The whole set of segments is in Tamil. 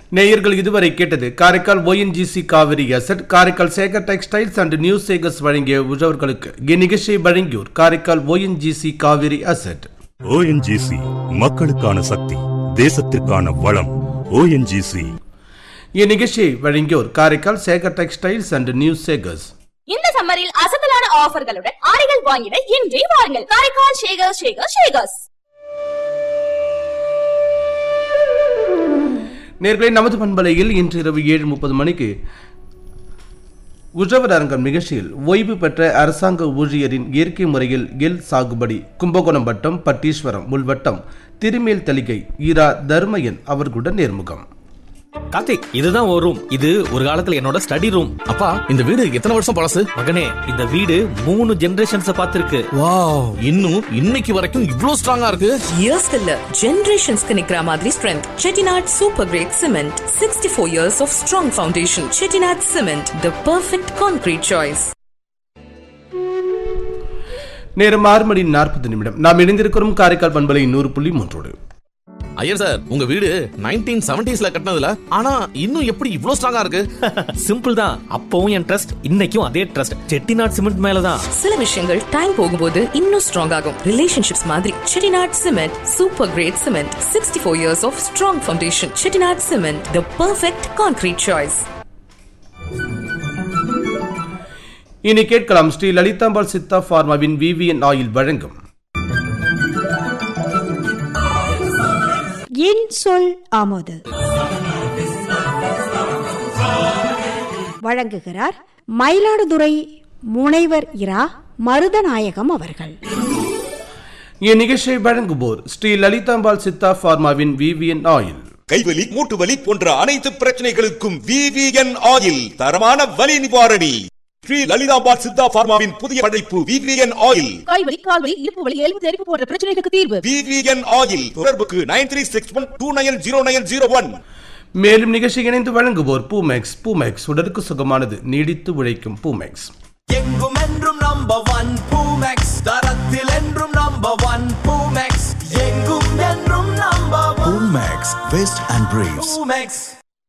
நேயர்கள் இதுவரை கேட்டது Karaikal ONGC Kaveri asset, Karaikal Sekar textiles and new Sekar's வழங்கிய உழவர்களுக்கு இந்நிகழ்ச்சியை வழங்கியோர் Karaikal ONGC Kaveri asset. ONGC மக்களுக்கான சக்தி, தேசத்திற்கான வளம். ONGC. இந்நிகழ்ச்சியை வழங்கியோர் Karaikal Sekar textiles and new Sekar's. இந்த சம்மரில் அசத்தலான ஆஃபர்களுடன் ஆடைகள் வாங்கிட இன்றே வாருங்கள் காரைக்கால் ஷேகர்ஸ். நேர்களை நமது பண்பலையில் இன்று இரவு 7:30 மணிக்கு உழவர் அரங்கம் நிகழ்ச்சியில் ஓய்வு பெற்ற அரசாங்க ஊழியரின் இயற்கை முறையில் எல் சாகுபடி, கும்பகோணம் வட்டம் பட்டீஸ்வரம் உள்வட்டம் திருமேல் தலிகை ஈரா தர்மயன் அவர்களுடன் நேர்முகம். கார்த்திக், இதுதான் ஒரு ரூம். இது ஒரு காலத்துல என்னோட ஸ்டடி ரூம். அப்பா, இந்த வீடு எத்தனை வருஷம் பழசு? மகனே, இந்த வீடு 3 ஜெனரேஷன்ஸ் பார்த்திருக்கு. வாவ், இன்னும் இன்னைக்கு வரைக்கும் இவ்ளோ ஸ்ட்ராங்கா இருக்கு. இயர்ஸ் இல்ல, ஜெனரேஷன்ஸ்க்கு நிக்கிற மாதிரி strength. Chettinad super great cement, 64 years of strong foundation. Chettinad Cement, the perfect concrete choice. நேரம் 6:40. நாம் இணைந்திருக்கிறோம் காரைக்கால் பண்பலை 100.3. ஐயர் சார், உங்க வீடு 1970s கட்டினதுல, ஆனா இன்னும் எப்படி இவ்ளோ ஸ்ட்ராங்கா இருக்கு? சிம்பிள் தான். அப்பவும் என் ட்ரஸ்ட், இன்னைக்கும் அதே ட்ரஸ்ட். செட்டிநாட் சிமெண்ட் மேலதான். சில விஷயங்கள் டைம் போகும்போது இன்னும் ஸ்ட்ராங் ஆகும். ரிலேஷன்ஷிப்ஸ் மாதிரி Chettinad Cement, super great cement, 64 years of strong foundation. Chettinad Cement, the perfect concrete choice. இனி கேட்கலாம் ஸ்ரீ லலிதாம்பாள் சித்தா பார்மாவின் VVN ஆயில் வழங்கும் என் சொல் ஆமோது. வழங்குகிறார் மயிலாடுதுறை முனைவர் இரா மருதநாயகம் அவர்கள். இந்நிகழ்ச்சியை வழங்குவோர் ஸ்ரீ லலிதாம்பாள் சித்தா பார்மாவின் VVN ஆயில். கைவலி, மூட்டு வலி போன்ற அனைத்து பிரச்சனைகளுக்கும் VVN ஆயில் தரமான வலி நிவாரணி. ஸ்ரீ லலிதாம்பாள் சித்தா பார்மாவின் புதிய படைப்பு VVN ஆயில். கைவலி, கால்வலி, இடுப்பு வலி, எலும்பு தெறிப்பு போன்ற பிரச்சனைகளுக்கு தீர்வு. VVN oil. தொடர்புக்கு 9361290901. மேலும் நிகழ்ச்சி இணைந்து வழங்குவோர் பூமெக்ஸ் உடலுக்கு சுகமானது, நீடித்து உழைக்கும் பூமெக்ஸ். எங்கும் என்றும் நம்பர் 1 பூமெக்ஸ், தரத்தில் என்றும் நம்பர் 1 பூமெக்ஸ், எங்கும் என்றும் number 1 Boomex west and braves. Boomex.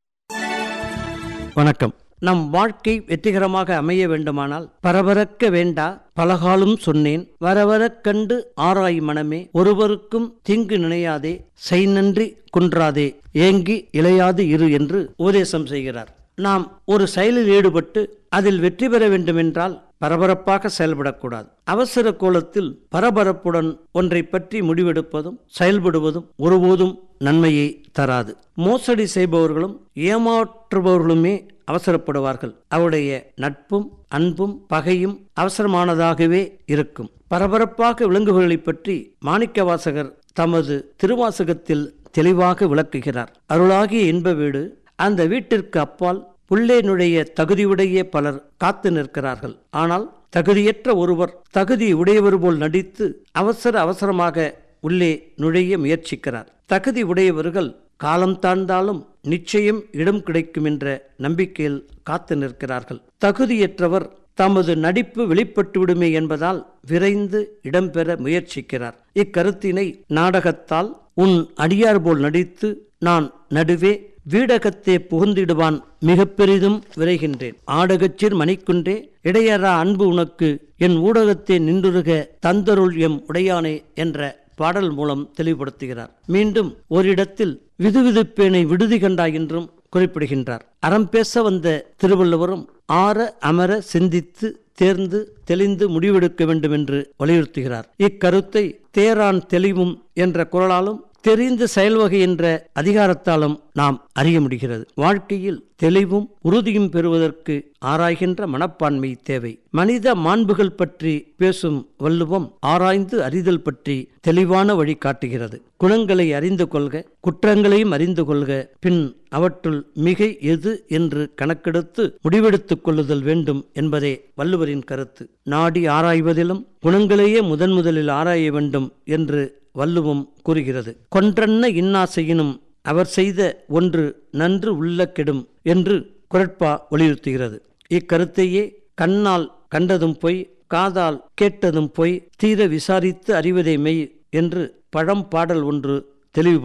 வணக்கம். நம் வாழ்க்கை வெற்றிகரமாக அமைய வேண்டுமானால் பரபரக்க வேண்டா பலகாலும் சொன்னேன், வரவரக் கண்டு ஆராய் மனமே, ஒருவருக்கும் தீங்கு நினையாதே, செய் நன்றி குன்றாதே, ஏங்கி இளையாது இரு என்று உபதேசம் செய்கிறார். நாம் ஒரு செயலில் ஈடுபட்டு அதில் வெற்றி பெற வேண்டுமென்றால் பரபரப்பாக செயல்படக்கூடாது. அவசர கோலத்தில் பரபரப்புடன் ஒன்றை பற்றி முடிவெடுப்பதும் செயல்படுவதும் ஒருபோதும் நன்மையை தராது. மோசடி செய்பவர்களும் ஏமாற்றுபவர்களுமே அவசரப்படுவார்கள். அவருடைய நட்பும் அன்பும் பகையும் அவசரமானதாகவே இருக்கும். பரபரப்பாக விளங்குபவர்களை பற்றி மாணிக்கவாசகர் தமது திருவாசகத்தில் தெளிவாக விளக்குகிறார். அருளாகிய இன்ப வீடு, அந்த வீட்டிற்கு அப்பால் உள்ளே நுழைய தகுதியுடைய பலர் காத்து நிற்கிறார்கள். ஆனால் தகுதியற்ற ஒருவர் தகுதி உடையவர் போல் நடித்து அவசரமாக உள்ளே நுழைய முயற்சிக்கிறார். தகுதி உடையவர்கள் காலம் தாழ்ந்தாலும் நிச்சயம் இடம் கிடைக்கும் என்ற நம்பிக்கையில் காத்து நிற்கிறார்கள். தகுதியற்றவர் தமது நடிப்பு வெளிப்பட்டுவிடுமே என்பதால் விரைந்து இடம்பெற முயற்சிக்கிறார். இக்கருத்தினை நாடகத்தால் உன் அடியார் போல் நடித்து நான் நடுவே வீடகத்தே புகுந்திடுவான் மிக பெரிதும் விரைகின்றேன். ஆடகச்சிற் மணிக்குன்றே இடையறா அன்பு உனக்கு என் ஊடகத்தே நின்றுருக தந்தருள் எம் உடையானே என்ற பாடல் மூலம் தெளிவுபடுத்துகிறார். மீண்டும் ஓரிடத்தில் விதுவிதுப்பேனை விடுதி கண்டாய் என்றும் குறிப்பிடுகின்றார். அறம் பேச வந்த திருவள்ளுவரும் ஆற அமர சிந்தித்து தேர்ந்து தெளிந்து முடிவெடுக்க வேண்டும் என்று வலியுறுத்துகிறார். இக்கருத்தை தேரான் தெளிவும் என்ற குரலாலும் தெரிந்து செயல்வகை என்ற அதிகாரத்தாலும் நாம் அறிய முடிகிறது. வாழ்க்கையில் தெளிவும் உறுதியும் பெறுவதற்கு ஆராய்கின்ற மனப்பான்மை தேவை. மனித மாண்புகள் பற்றி பேசும் வள்ளுவம் ஆராய்ந்து அறிதல் பற்றி தெளிவான வழி காட்டுகிறது. குணங்களை அறிந்து கொள்க, குற்றங்களையும் அறிந்து கொள்க, பின் அவற்றுள் மிகை எது என்று கணக்கெடுத்து முடிவெடுத்துக் கொள்ளுதல் வேண்டும் என்பதே வள்ளுவரின் கருத்து. நாடி ஆராய்வதிலும் குணங்களையே முதலில் ஆராய வேண்டும் என்று வள்ளுவம் கூறுகிறது. கொன்றன்ன இன்னாசையினும் அவர் செய்த ஒன்று நன்று உள்ள கெடும் என்று குறட்பா வலியுறுத்துகிறது. இக்கருத்தையே கண்ணால் கண்டதும் பொய், காதால் கேட்டதும் பொய், தீர விசாரித்து அறிவதே மெய் என்று பழம் பாடல் ஒன்று தெளிவு